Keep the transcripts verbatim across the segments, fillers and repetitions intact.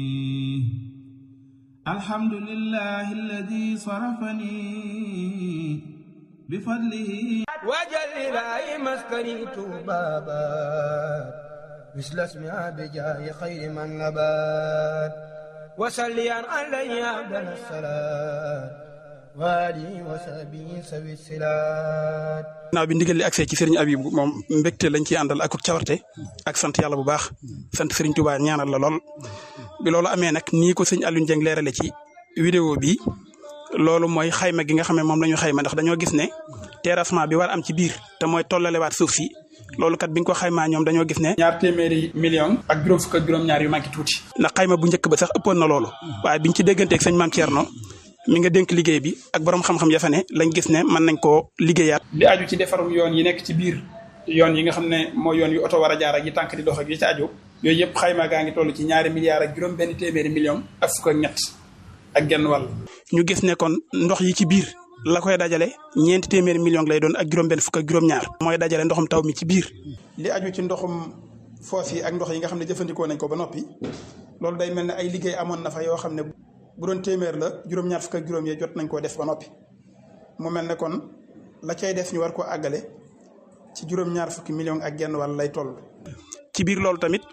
الحمد لله الذي صرفني بفضله وجل لا مسكني بابا مثل اسمها بجاه خير من نبات وصليا علي عبد الصلاة وآله وصحبه سوي الصلاة. naaw bi ndigal li agsee ci sëriñ Abibu moom mbégte lañ ciy àndal ak cawarte ak sant yàlla bu baax sant sëriñ Touba ñaanal la lool bi loolu amee nag nii ko sëñ Alioune Dieng leerale ci vidéo bi loolu mooy xayma gi nga xam ne moom la ñu xayma ndax dañoo gis ne terrassement bi war am ci biir te mooy tollalewaat suuf si loolu kat biñ ko xaymaa ñoom dañoo gis ne ñaar téeméeri million ak juróom fukk ak juróom-ñaar yu manqué tuuti ndax xayma bu njëkk ba sax ëppoon na loolu waaye biñ ci dégganteeg sëñ Mame Thierno mi nga dénk liggéey bi ak borom xam-xam ya fa ne lañ gis ne mën nañ koo liggéeyaat li aju ci defarum yoon yi nekk ci biir yoon yi nga xam ne mooy yoon yu oto war a jaar ak yi tànk di dox ak yi ci aju yooyu yëpp xayma gaa ngi toll ci ñaari milliards ak juróom benn téeméeri million ak fukk ak ñett ak genn wàll ñu gis ne kon ndox yi ci biir la koy dajale ñeenti téeméeri million lay doon ak juróom benn fukk ak juróom-ñaar mooy dajale ndoxum taw mi ci biir li aju ci ndoxum foos yi ak ndox yi nga xam ne jëfandikoo nañ ko ba noppi loolu day mel ne ay liggéey amoon na fa yoo xam ne bu doon téeméer la juróom-ñaar fukk ak juróom yee jot nañ koo def ba noppi mu mel ne kon la cay def ñu war koo àggale ci juróom-ñaar fukki million ak genn wàll lay toll. ci biir loolu tamit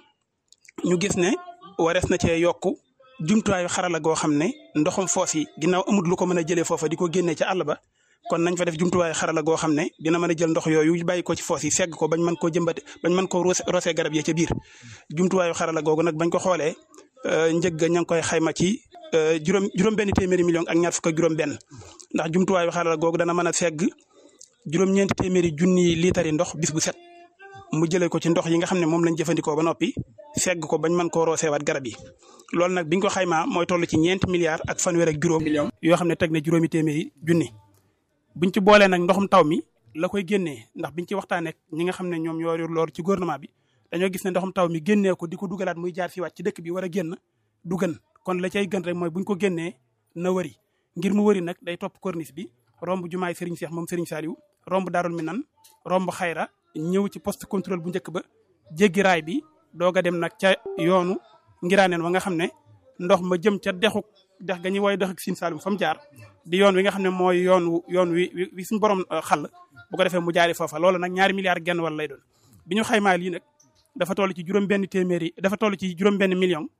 ñu gis ne warees na cee yokk jumtuwaayu xarala goo xam ne ndoxum foos yi ginnaaw amut lu ko mën a jëlee foofa di ko génnee ca àll ba kon nañ fa def jumtuwaayu xarala goo xam ne dina mën a jël ndox yooyu bàyyi ko ci foos yi segg ko bañ mën koo jëmbate bañ mën koo roose garab yi ca biir jumtuwaayu xarala googu nag bañ ko xoolee njëg ga ña ngi koy xayma ci juróom juróom benn téeméeri million ak ñaar fukk ak juróom benn ndax jumtuwaayu xarala googu dana mën a segg juróom-ñeenti téeméeri junni liitari ndox bis bu set mu jëlee ko ci ndox yi nga xam ne moom lañ jëfandikoo ba noppi segg ko bañ mën koo rooseewaat garab yi loolu nag biñ ko xaymaa mooy toll ci ñeenti milliards ak fanweer ak juróom million yoo xam ne teg na juróomi téeméeri junni buñ ci boolee nag ndoxum taw mi la koy génnee ndax biñ ci waxtaanee ñi nga xam ne ñoom ñoo yor loolu ci gouvernement bi dañoo gis ne ndoxum taw mi génnee ko di ko dugalaat muy jaar fi waat ci dëkk bi war a génn du gën kon la cay gën rek mooy buñ ko génnee na wëri ngir mu wëri nag day topp corniche bi romb jumaay Serigne Cheikh moom Serigne Saliou romb Darul Minan romb Xayra ñëw ci poste contrôle bu njëkk ba jéggi raay bi doog a dem nag ca yoonu ngiraaneen wa nga xam ne ndox ma jëm ca dexu dex ga ñuy woy dex ak Sine Saloum fa mu jaar di yoon wi nga xam ne mooy yoon yoon wi wi suñu borom xàll bu ko defee mu jaari foofa loolu nag ñaari milliards genn wala lay doon bi ñu xaymaa lii nag dafa toll ci juróom benn téeméeri dafa toll ci juróom benn million.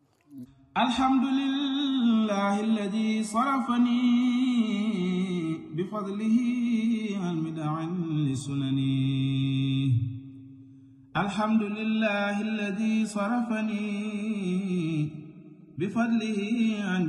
alhamdulillahi alladi sarafani bifadlihi almidaan li sunani alhamdulillahi alladi sarafani bifadlihi